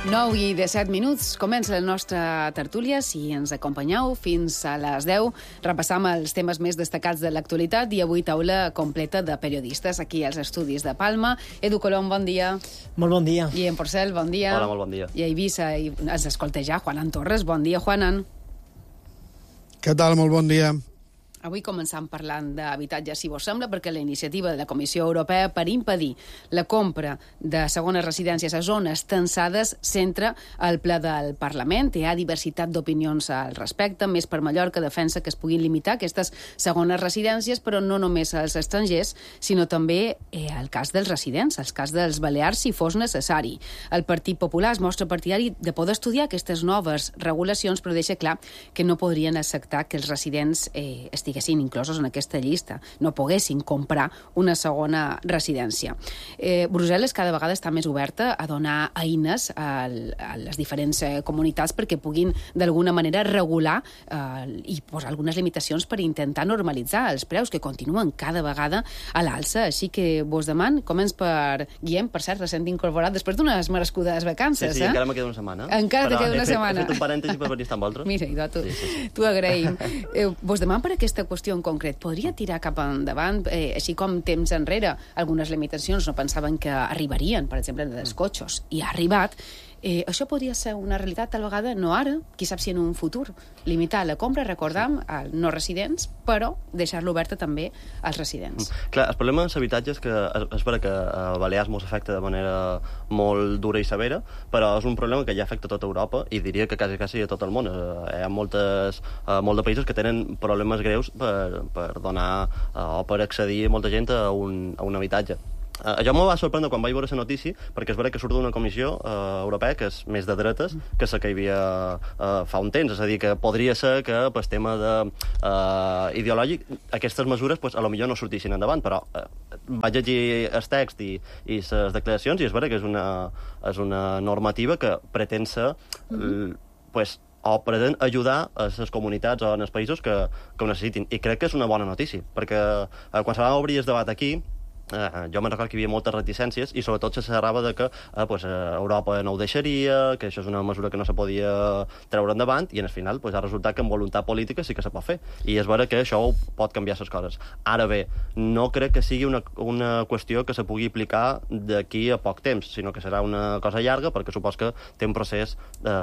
9 i 17 minuts, comença la nostra tertúlia. Si ens acompanyeu fins a les 10, repassam els temes més destacats de l'actualitat i avui taula completa de periodistes aquí als estudis de Palma. Edu Colom, bon dia. Molt bon dia. I en Porcel, bon dia. Hola, molt bon dia. I a Eivissa ens escolta ja Juanan Torres. Bon dia, Juanan. Què tal? Molt bon dia. Avui començam parlant d'habitatge, si vos sembla, perquè la iniciativa de la Comissió Europea per impedir la compra de segones residències a zones tensades centra el ple del Parlament. Hi ha diversitat d'opinions al respecte. Més per Mallorca defensa que es puguin limitar aquestes segones residències, però no només als estrangers, sinó també al cas dels residents, al cas dels balears, si fos necessari. El Partit Popular es mostra partidari de poder estudiar aquestes noves regulacions, però deixa clar que no podrien acceptar que els residents estiguessin inclosos en aquesta llista, no poguessin comprar una segona residència. Brussel·les cada vegada està més oberta a donar eines a les diferents comunitats perquè puguin d'alguna manera regular i posar algunes limitacions per intentar normalitzar els preus que continuen cada vegada a l'alça. Així que vos deman, començ per Guillem, per cert, recent incorporat després d'unes merescudes vacances. Sí, encara me queda una setmana. Encara te queda una setmana. He fet un parèntesi per venir a estar amb vosaltres. Mira, idò, t'ho agraïm. Vos deman per aquesta qüestió en concret. Podria tirar cap endavant, així com temps enrere, algunes limitacions no pensaven que arribarien, per exemple, dels cotxes, i ha arribat. Això podria ser una realitat tal vegada, no ara, qui sap si en un futur. Limitar la compra, recordam, als no residents, però deixar-lo oberta també als residents. Clar, el problema dels habitatges que és vera que a Balears mos afecta de manera molt dura i severa, però és un problema que ja afecta tota Europa i diria que quasi a tot el món. Hi ha molts de països que tenen problemes greus per donar o per accedir molta gent a un habitatge. Això m'ho va sorprendre quan vaig veure la notícia, perquè és vera que surt d'una comissió europea que és més de dretes que la que hi havia fa un temps. És a dir, que podria ser que pel tema ideològic aquestes mesures a lo millor no sortissin endavant, però vaig llegir el text i les declaracions i és vera que és una normativa que pretén ser o pretén ajudar a les comunitats o en els països que ho necessitin. I crec que és una bona notícia, perquè quan se va obrir el debat aquí, jo me'n recordo que hi havia moltes reticències i sobretot se xerrava de que Europa no ho deixaria, que això és una mesura que no se podia treure endavant i al final ha resultat que amb voluntat política sí que se pot fer. I és vera que això pot canviar les coses. Ara bé, no crec que sigui una qüestió que se pugui aplicar d'aquí a poc temps, sinó que serà una cosa llarga perquè supos que té un procés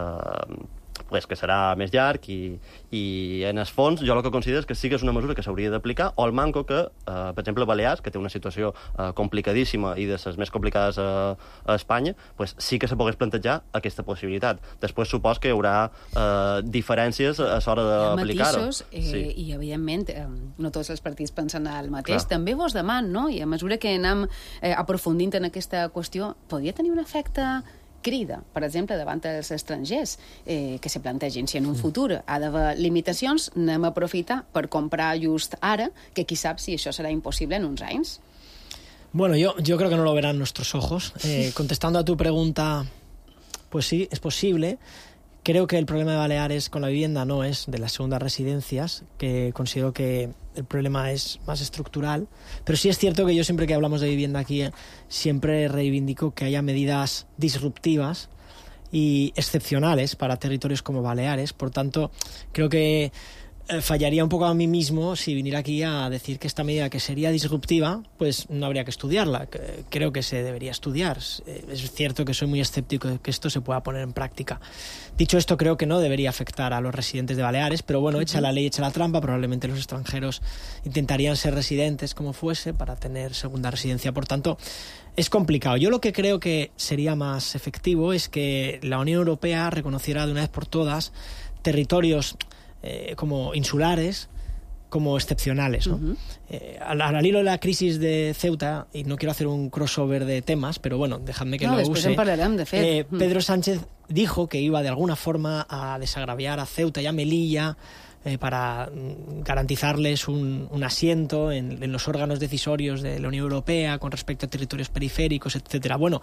que serà més llarg i en el fons jo el que considero és que sí que és una mesura que s'hauria d'aplicar o el manco que, per exemple, Balears, que té una situació complicadíssima i de les més complicades a Espanya, sí que se pogués plantejar aquesta possibilitat. Després supos que hi haurà diferències a l'hora d'aplicar-ho. Matisos, i evidentment no tots els partits pensen el mateix. Clar. També vos deman, no? I a mesura que anem aprofundint en aquesta qüestió, podria tenir un efecte crida, per exemple, davant dels estrangers que se plantegin. Si en un futur ha d'haver limitacions, anem a aprofitar per comprar just ara, que qui sap si això serà impossible en uns anys. Bueno, yo creo que no lo verán nuestros ojos. Contestando a tu pregunta, pues sí, es posible. Creo que el problema de Baleares con la vivienda no es de las segundas residencias, que considero que el problema es más estructural. Pero sí es cierto que yo siempre que hablamos de vivienda aquí siempre reivindico que haya medidas disruptivas y excepcionales para territorios como Baleares. Por tanto, creo que fallaría un poco a mí mismo si viniera aquí a decir que esta medida que sería disruptiva, pues no habría que estudiarla. Creo que se debería estudiar. Es cierto que soy muy escéptico de que esto se pueda poner en práctica. Dicho esto, creo que no debería afectar a los residentes de Baleares, pero bueno, echa la ley, echa la trampa. Probablemente los extranjeros intentarían ser residentes como fuese para tener segunda residencia. Por tanto, es complicado. Yo lo que creo que sería más efectivo es que la Unión Europea reconociera de una vez por todas territorios como insulares, como excepcionales, ¿no? Al hilo de la crisis de Ceuta, y no quiero hacer un crossover de temas, pero bueno, dejadme que lo use. En parlarem, de fet. Pedro Sánchez dijo que iba de alguna forma a desagraviar a Ceuta y a Melilla para garantizarles un asiento en los órganos decisorios de la Unión Europea con respecto a territorios periféricos, etcétera. Bueno,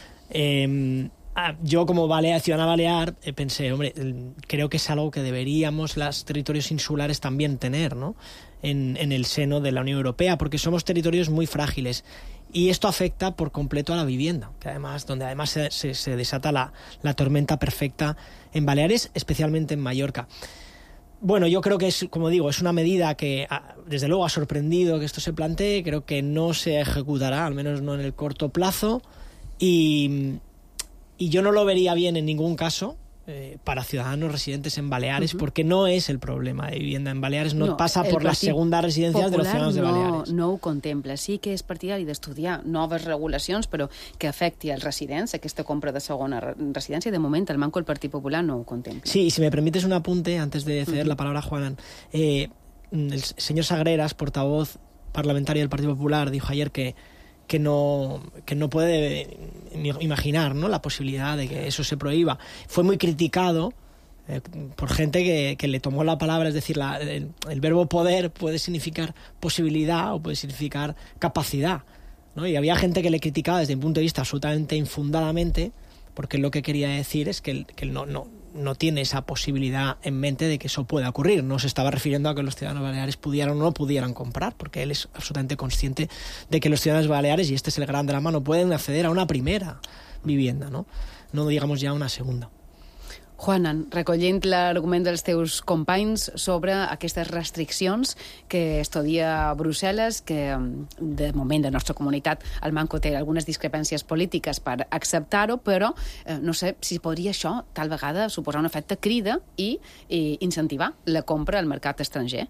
yo como ciudadana balear pensé, hombre, creo que es algo que deberíamos los territorios insulares también tener, ¿no? en el seno de la Unión Europea, porque somos territorios muy frágiles. Y esto afecta por completo a la vivienda, donde además se desata la tormenta perfecta en Baleares, especialmente en Mallorca. Bueno, yo creo que es, como digo, es una medida que desde luego ha sorprendido que esto se plantee. Creo que no se ejecutará, al menos no en el corto plazo, y yo no lo vería bien en ningún caso para ciudadanos residentes en Baleares, porque no es el problema de vivienda en Baleares, no pasa por las segundas residencias de los ciudadanos de Baleares. No ho contempla. Sí que és partidari d'estudiar noves regulacions, però que afecti als residents, aquesta compra de segona residència. De moment, el Manco, el Partit Popular, no ho contempla. Sí, y si me permites un apunte, antes de ceder la palabra a Juanan. El señor Sagreras, portavoz parlamentario del Partido Popular, dijo ayer que no puede imaginar, ¿no?, la posibilidad de que eso se prohíba. Fue muy criticado por gente que le tomó la palabra, es decir, el verbo poder puede significar posibilidad o puede significar capacidad, ¿no? Y había gente que le criticaba desde un punto de vista absolutamente infundadamente, porque lo que quería decir es que no tiene esa posibilidad en mente de que eso pueda ocurrir. No se estaba refiriendo a que los ciudadanos baleares pudieran o no pudieran comprar, porque él es absolutamente consciente de que los ciudadanos baleares, y este es el gran drama, no pueden acceder a una primera vivienda, no digamos ya una segunda. Juanan, recollint l'argument dels teus companys sobre aquestes restriccions que estudia Brussel·les, que de moment la nostra comunitat, el Manco, té algunes discrepàncies polítiques per acceptar-ho, però no sé si podria això tal vegada suposar un efecte crida i incentivar la compra al mercat estranger.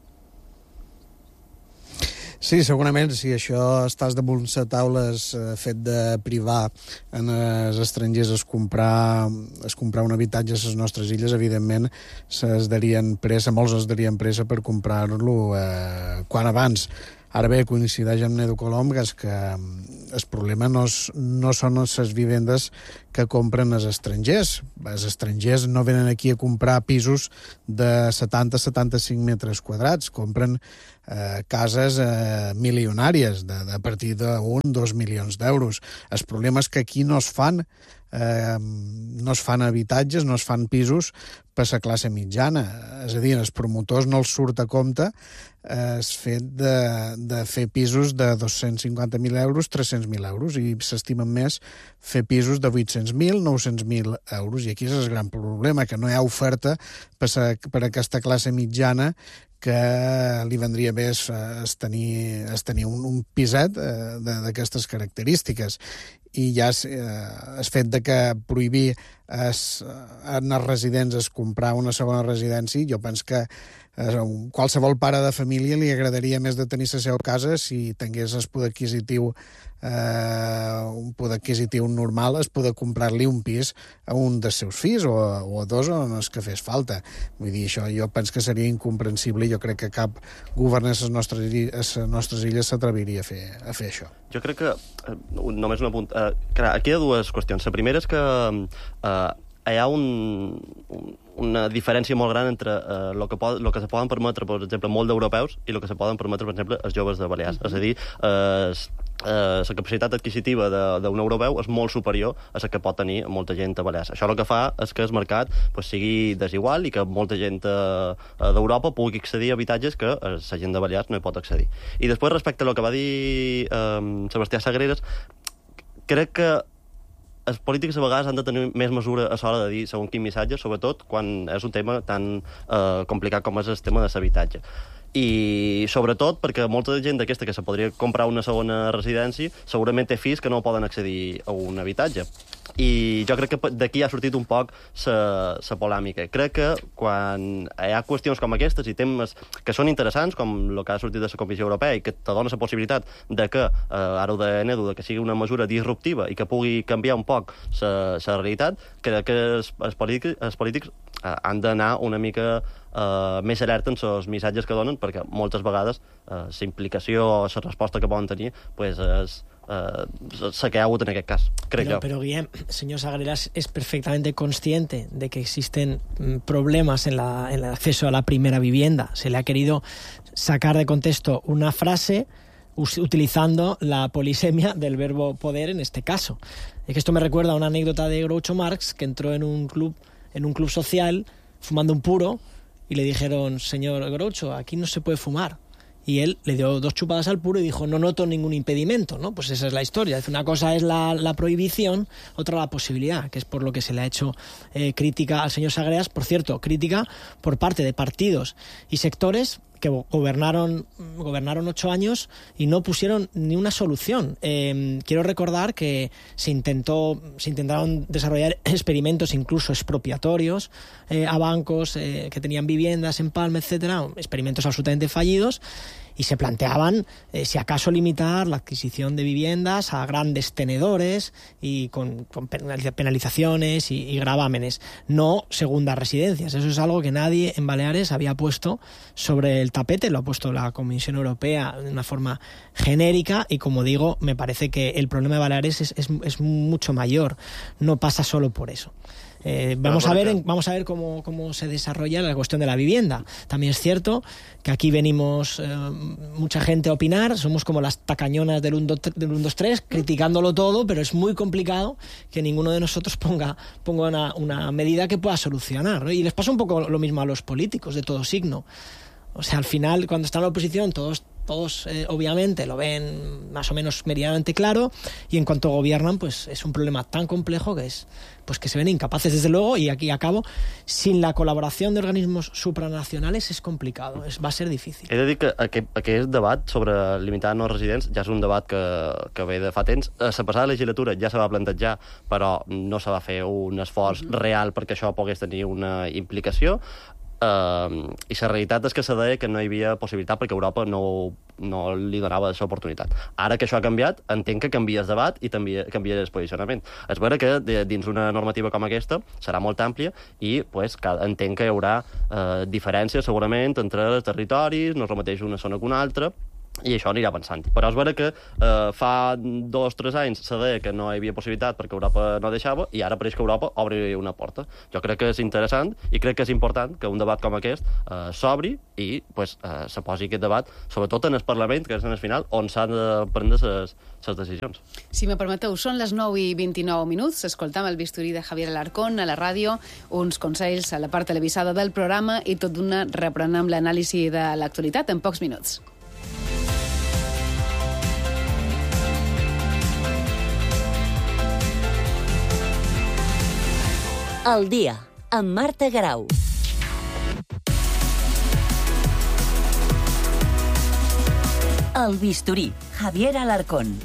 Sí, segurament, si això estàs damunt la taula, fet de privar en els estrangers es comprar un habitatge a les nostres illes, evidentment molts es darien pressa per comprar-lo quan abans. Ara bé, coincideix amb Nedu Colom, que és que el problema no són les vivendes que compren els estrangers. Els estrangers no venen aquí a comprar pisos de 70-75 metres quadrats, compren cases milionàries, a partir d'1-2 milions d'euros. El problema és que aquí no es fan habitatges, no es fan pisos per la classe mitjana. És a dir, als promotors no els surt a compte el fet de fer pisos de 250.000 euros, 300.000 euros, i s'estimen més fer pisos de 800.000, 900.000 euros. I aquí és el gran problema, que no hi ha oferta per a aquesta classe mitjana que li vendria més tenir un piset d'aquestes característiques. I ja el fet de que prohibir als residents comprar una segona residència, jo penso que qualsevol pare de família li agradaria més de tenir la seva casa si tingués el poder adquisitiu normal, es poder comprar-li un pis a un dels seus fills o a dos o els que fes falta. Vull dir, això jo penso que seria incomprensible i jo crec que cap govern a les nostres illes s'atreviria a fer això. Jo crec que, només un apunt, aquí hi ha dues qüestions. La primera és que hi ha una diferència molt gran entre el que se poden permetre, per exemple, molt d'europeus i el que se poden permetre, per exemple, els joves de Balears. És a dir, la capacitat adquisitiva d'un europeu és molt superior a la que pot tenir molta gent a Balears. Això el que fa és que el mercat sigui desigual i que molta gent d'Europa pugui accedir a habitatges que la gent de Balears no hi pot accedir. I després, respecte a el que va dir Sebastià Sagreras, crec que els polítics a vegades han de tenir més mesura a l'hora de dir segons quin missatge, sobretot quan és un tema tan complicat com és el tema de l'habitatge. I sobretot perquè molta gent d'aquesta que se podria comprar una segona residència segurament té fills que no poden accedir a un habitatge. I jo crec que d'aquí ha sortit un poc la polèmica. Crec que quan hi ha qüestions com aquestes i temes que són interessants, com el que ha sortit de la Comissió Europea i que te dona la possibilitat de que, ara ho deia Nedu, que sigui una mesura disruptiva i que pugui canviar un poc la realitat, crec que els polítics han d'anar una mica més alerta en els missatges que donen, perquè moltes vegades la implicació o la resposta que poden tenir és la que ha hagut en aquest cas, crec jo. Pero Guillem, señor Sagreras es perfectamente consciente de que existen problemas en el acceso a la primera vivienda. Se le ha querido sacar de contexto una frase utilizando la polisemia del verbo poder en este caso. Es que esto me recuerda a una anécdota de Groucho Marx, que entró en un club social fumando un puro y le dijeron: señor Groucho, aquí no se puede fumar. y él le dio 2 chupadas al puro y dijo, no noto ningún impedimento, ¿no? Pues esa es la historia. Una cosa es la prohibición, otra la posibilidad, que es por lo que se le ha hecho crítica al señor Sagreas, por cierto, crítica por parte de partidos y sectores que gobernaron 8 años y no pusieron ni una solución. Quiero recordar que se intentaron desarrollar experimentos incluso expropiatorios a bancos que tenían viviendas en Palma, etcétera, experimentos absolutamente fallidos, y se planteaban si acaso limitar la adquisición de viviendas a grandes tenedores y con penalizaciones y gravámenes, no segundas residencias. Eso es algo que nadie en Baleares había puesto sobre el tapete, lo ha puesto la Comisión Europea de una forma genérica, y como digo, me parece que el problema de Baleares es mucho mayor, no pasa solo por eso. Vamos a ver cómo se desarrolla la cuestión de la vivienda. También es cierto que aquí venimos mucha gente a opinar, somos como las tacañonas del 1, 2, 3, criticándolo todo, pero es muy complicado que ninguno de nosotros ponga una medida que pueda solucionar, ¿no? Y les pasa un poco lo mismo a los políticos de todo signo. O sea, al final, cuando están en la oposición, todos obviamente lo ven más o menos meridianamente claro, y en cuanto gobiernan, pues es un problema tan complejo que es pues que se ven incapaces. Desde luego, y aquí acabo, sin la colaboració de organismes supranacionals és complicado, va a ser difícil. He de dir que aquest debat sobre limitar no residents ja és un debat que ve de fa temps. A la passada legislatura ja se va plantejar, però no se va fer un esforç real perquè això pogués tenir una implicació. I la realitat és que se deia que no hi havia possibilitat perquè Europa no li donava aquesta oportunitat. Ara que això ha canviat, entenc que canvia el debat i també canvia el posicionament. És vera que dins una normativa com aquesta serà molt àmplia i pues, entenc que hi haurà diferències segurament entre els territoris, no és el mateix una zona que una altra, i això anirà avançant. Però és vera que fa 2 o 3 anys se deia que no hi havia possibilitat perquè Europa no deixava, i ara pareix que Europa obri una porta. Jo crec que és interessant i crec que és important que un debat com aquest s'obri i pues, se posi aquest debat, sobretot en el Parlament, que és en el final on s'han de prendre les decisions. Si me permeteu, són les 9:29. Escoltam el bisturí de Javier Alarcón a la ràdio, uns consells a la part televisada del programa i tot d'una reprenem l'anàlisi de l'actualitat en pocs minuts. El dia, amb Marta Grau. El bisturí, Javier Alarcón.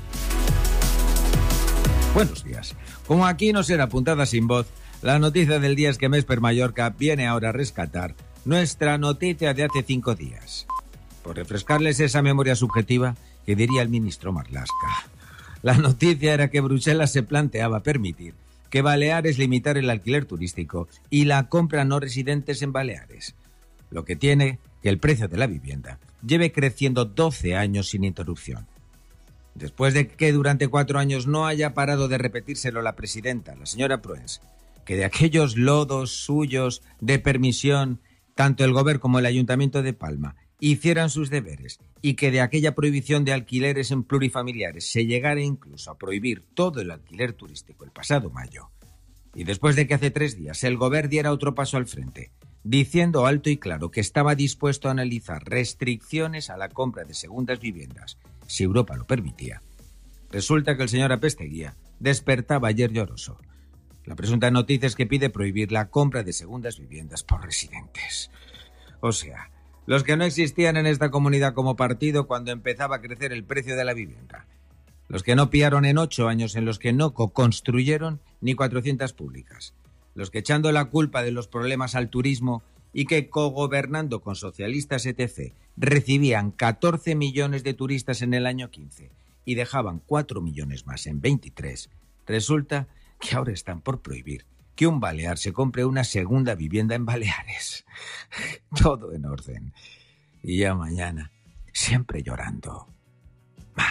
Buenos días. Como aquí no será puntada sin voz, la noticia del día es que Mesper Mallorca viene ahora a rescatar nuestra noticia de hace 5 días. Por refrescarles esa memoria subjetiva que diría el ministro Marlaska. La noticia era que Bruselas se planteaba permitir que Baleares limitar el alquiler turístico y la compra no residentes en Baleares, lo que tiene que el precio de la vivienda lleve creciendo 12 años sin interrupción. Después de que durante 4 años no haya parado de repetírselo la presidenta, la señora Proens, que de aquellos lodos suyos de permisión, tanto el Gobierno como el Ayuntamiento de Palma hicieran sus deberes y que de aquella prohibición de alquileres en plurifamiliares se llegara incluso a prohibir todo el alquiler turístico el pasado mayo. Y después de que hace 3 días el Gobierno diera otro paso al frente, diciendo alto y claro que estaba dispuesto a analizar restricciones a la compra de segundas viviendas, si Europa lo permitía, resulta que el señor Apesteguía despertaba ayer lloroso. La presunta noticia es que pide prohibir la compra de segundas viviendas por residentes. O sea, los que no existían en esta comunidad como partido cuando empezaba a crecer el precio de la vivienda. Los que no pillaron en 8 años en los que no construyeron ni 400 públicas. Los que echando la culpa de los problemas al turismo y que cogobernando con socialistas etc. recibían 14 millones de turistas en el año 15 y dejaban 4 millones más en 23, resulta que ahora están por prohibir que un balear se compre una segunda vivienda en Baleares. Todo en orden. Y ya mañana, siempre llorando,